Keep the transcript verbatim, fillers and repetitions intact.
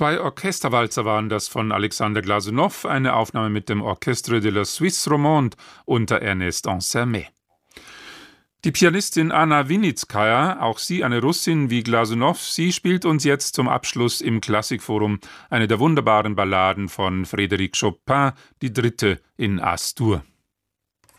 Zwei Orchesterwalzer waren das von Alexander Glasunow, eine Aufnahme mit dem Orchestre de la Suisse Romande unter Ernest Ansermet. Die Pianistin Anna Winitskaja, auch sie eine Russin wie Glasunow, sie spielt uns jetzt zum Abschluss im Klassikforum eine der wunderbaren Balladen von Frédéric Chopin, die dritte in As-Dur.